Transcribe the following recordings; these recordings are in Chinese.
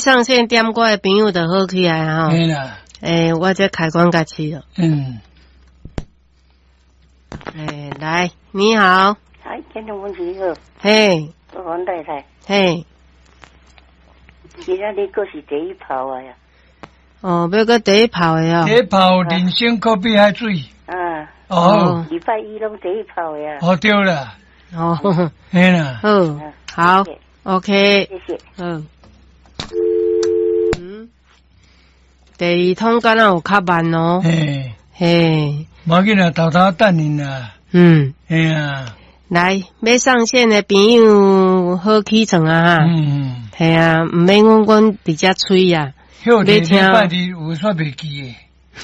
上线点我的朋友就好起来哈。 嘿啦。 我这开关甲去了。来，你好。 哎，今天问题好。 嘿。 我王太太。 嘿。 今仔日阁是第一炮啊呀。 哦，要搁第一炮的哦。 第一炮人生可比海水。 啊。 哦。 礼拜一拢第一炮的呀。 哦，对了。 哦。 嘿啦。 好。OK。 谢谢。 第二通敢若有较慢哦。嘿。 无紧啦，偷偷等你啦。嘿啊。 来，要上线的朋友好起床啊哈。系啊，唔免阮比较催啊。 要听。礼拜二有煞袂记诶。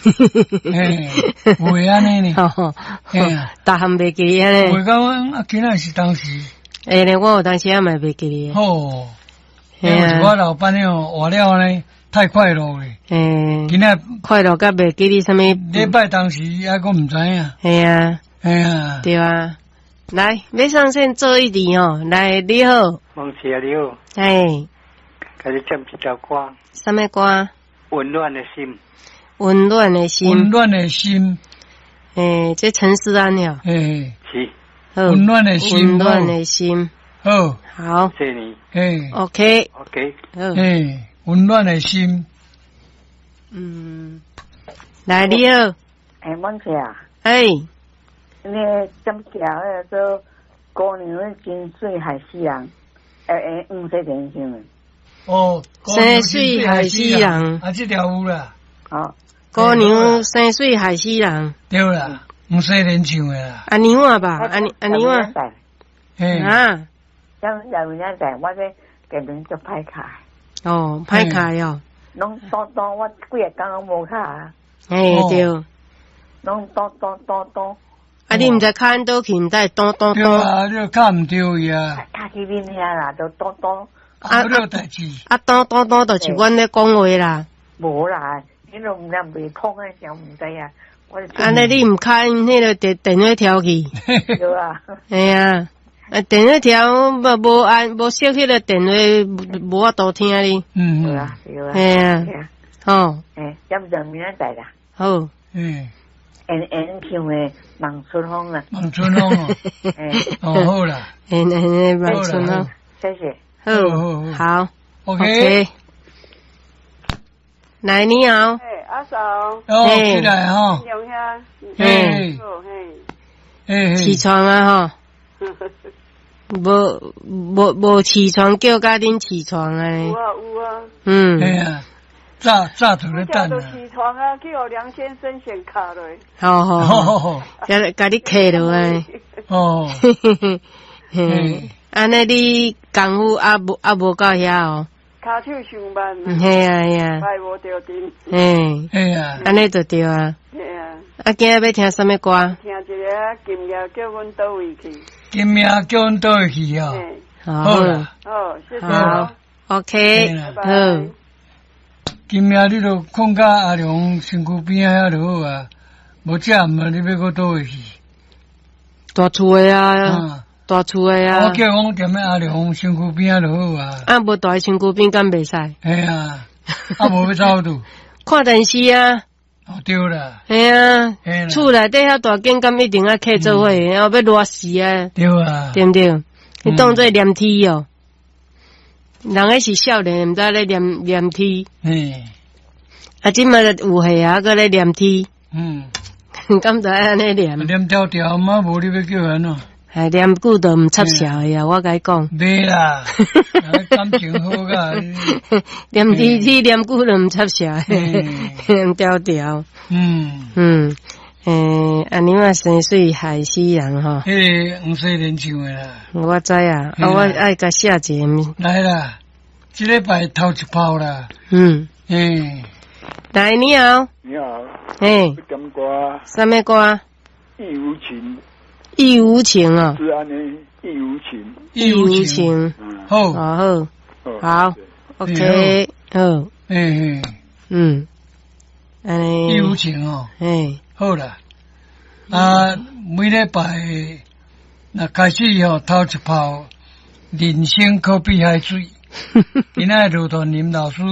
会安尼呢？ 嘿啊，大项袂记安尼。 会讲今仔是当时。 咧，我有当时也嘛袂记哩。 哦。因为我老板呢话了呢，太快乐咧。今仔快乐甲袂记哩什么？ 礼拜当时还佫唔知影。 系啊。对啊。来，要上线做一题哦。来，你好。 王姐你好。给你唱一条歌。 什么歌？ 温暖的心。 温暖的心。 温暖的心。 这陈思安了。 是。 温暖的心。 温暖的心。好。 谢谢你。 OK。 温暖的心。 来，你好。 王姐啊。那针桥那做姑娘的真水海西人，黄色电线的。 生水海西人。 这条有啦。 姑娘生水海西人。 对啦，黄色电唱的啦。 阿娘啊吧，阿娘啊。 像有人在，我这根本就歹卡。 歹卡哦。 拢多，我几日刚刚无卡。 对。 拢多。 你毋知看倒去，毋知咚。 对啊，你看唔对伊啊。 卡去面遐啦，就咚。 有代志。 咚，就是阮咧讲话啦。 无啦，迄种人袂通诶，想唔知啊。 安尼你毋看迄个电话条去。 对啊。 系啊，电话条无熄迄个电话，无法度听哩。 对啊。 系啊。 要不就明仔载啦。 好。 唱的望春风啦。 望春风好啦。 望春风。 谢谢。 好。 OK。 来，你好。 阿嫂。 起来哈。 起床啊哈。无起床叫家恁起床啊。 有啊。 系啊。早就咧等啊！起床啊，去互梁先生先卡落。 好，甲你客落来。安尼你功夫也无到遐哦。 骹手上慢。 系啊。 拜无着阵。 系啊。 安尼就对啊。 系啊。 今日要听什么歌？ 听一个金夜叫阮倒位去。 金夜叫阮倒位去哦。 好啦。谢谢。 好 ，OK，好。 今夜你著困甲阿良身躯边遐就好啊，无这毋你要搁倒位去？ 大厝的啊，大厝的啊。 我叫讲踮咧阿良身躯边就好啊。 无大身躯边敢袂使？ 系啊，无要走倒。 看电视啊。 对啦。 系啊。厝内底遐大间，敢一定要客做伙，要热死啊。 对啊。 对毋对？你当做黏梯哦。人迄是少年，毋知咧黏梯。即马有岁啊，搁咧黏梯。敢知安尼黏？ 黏条条嘛，无你要叫安怎？ 系黏久都毋插潲的啊！我甲你讲。 袂啦，感情好个。 黏梯黏久都毋插潲，黏条条。安尼啊，生水害死人吼。 黄色人唱的啦。 我知啊，我爱甲写一个。 来啦，这礼拜头一炮啦。 来，你好。 你好。 点歌？什么歌？ 义无情。 义无情哦。 是安尼，义无情。 义无情。好 ，OK， 好。 义无情哦。好啦。每礼拜那开始头一炮，人生可比海水。今仔路段林老师。